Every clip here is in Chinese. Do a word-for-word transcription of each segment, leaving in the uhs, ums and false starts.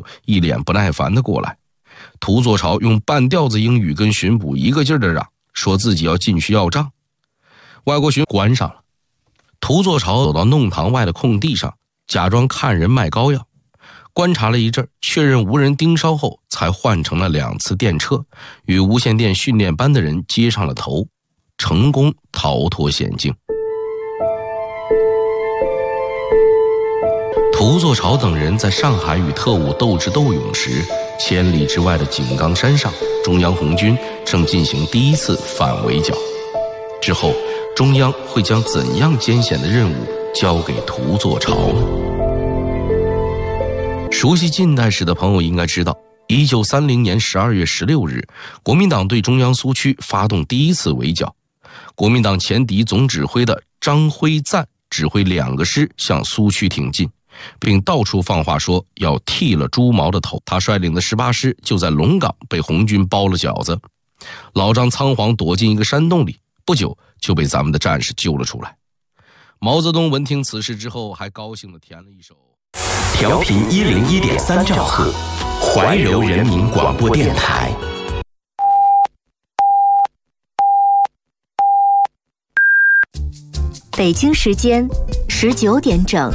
捕一脸不耐烦地过来。涂作潮用半调子英语跟巡捕一个劲儿地嚷，说自己要进去要账。外国巡关上了，涂作潮走到弄堂外的空地上，假装看人卖膏药，观察了一阵，确认无人盯梢后，才换成了两次电掣，与无线电训练班的人接上了头，成功逃脱险境。涂作潮等人在上海与特务斗智斗勇时，千里之外的井冈山上，中央红军正进行第一次反围剿。之后，中央会将怎样艰险的任务交给涂作潮呢？熟悉近代史的朋友应该知道，一九三零年十二月十六日，国民党对中央苏区发动第一次围剿。国民党前敌总指挥的张辉瓒指挥两个师向苏区挺进，并到处放话说要剃了猪毛的头。他率领的十八师就在龙岗被红军包了饺子。老张仓皇躲进一个山洞里，不久就被咱们的战士救了出来。毛泽东闻听此事之后，还高兴地填了一首调频一零一点三兆赫，怀柔人民广播电台。 北京时间十九点整。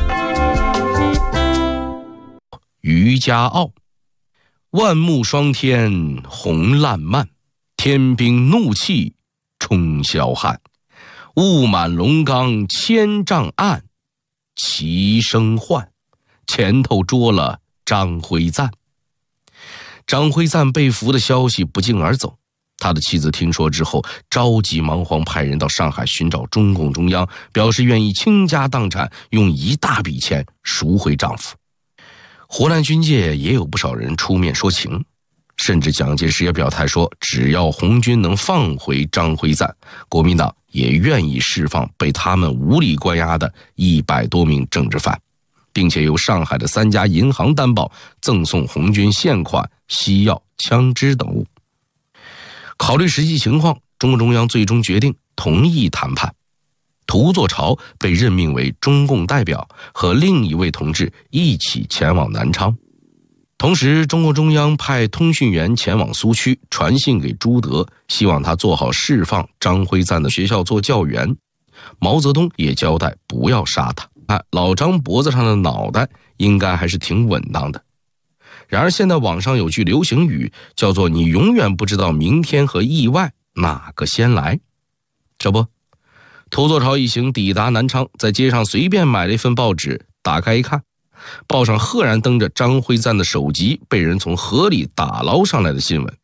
渔家傲，万木霜天红烂漫，天兵怒气冲霄汉，雾满龙冈千丈暗，齐声唤，前头捉了张辉瓒。张辉瓒被俘的消息不胫而走，他的妻子听说之后，着急忙慌派人到上海寻找中共中央，表示愿意倾家荡产，用一大笔钱赎回丈夫。湖南军界也有不少人出面说情，甚至蒋介石也表态说，只要红军能放回张辉瓒，国民党也愿意释放被他们无理关押的一百多名政治犯，并且由上海的三家银行担保，赠送红军现款、西药、枪支等物。考虑实际情况，中共中央最终决定同意谈判。涂作潮被任命为中共代表，和另一位同志一起前往南昌。同时，中共中央派通讯员前往苏区，传信给朱德，希望他做好释放张辉瓒的学校做教员。毛泽东也交代不要杀他，看老张脖子上的脑袋应该还是挺稳当的。然而现在网上有句流行语，叫做你永远不知道明天和意外哪个先来。这不，涂作潮一行抵达南昌，在街上随便买了一份报纸，打开一看，报上赫然登着张辉瓒的首级被人从河里打捞上来的新闻。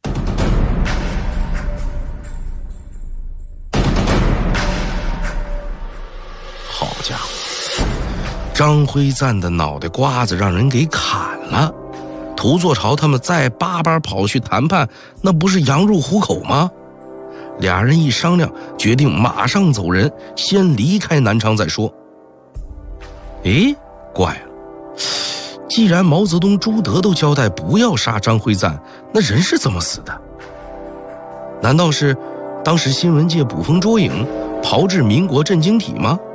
好家伙，张辉瓒的脑袋瓜子让人给砍了，涂作潮他们再巴巴跑去谈判，那不是羊入虎口吗？俩人一商量，决定马上走人，先离开南昌再说。诶，怪了，既然毛泽东、朱德都交代不要杀张辉瓒，那人是怎么死的？难道是当时新闻界捕风捉影，炮制民国震惊体吗？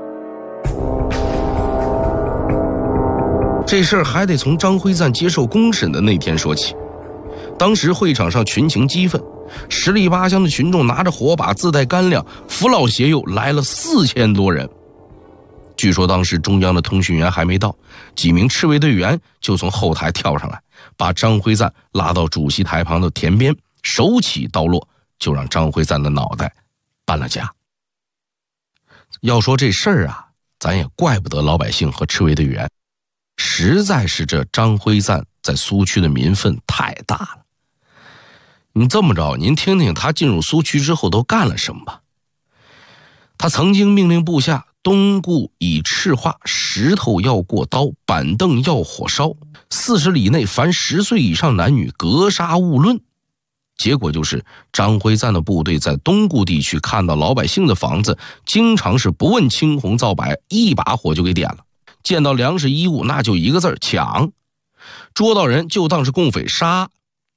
这事儿还得从张辉瓒接受公审的那天说起。当时会场上群情激愤，十里八乡的群众拿着火把，自带干粮，扶老携幼来了四千多人。据说当时中央的通讯员还没到，几名赤卫队员就从后台跳上来，把张辉瓒拉到主席台旁的田边，手起刀落，就让张辉瓒的脑袋搬了家。要说这事儿啊，咱也怪不得老百姓和赤卫队员，实在是这张辉瓒在苏区的民愤太大了。你这么着，您听听他进入苏区之后都干了什么吧。他曾经命令部下东固以赤化，石头要过刀，板凳要火烧，四十里内凡十岁以上男女格杀勿论。结果就是张辉瓒的部队在东固地区看到老百姓的房子，经常是不问青红皂白，一把火就给点了。见到粮食衣物，那就一个字儿抢。捉到人就当是共匪杀，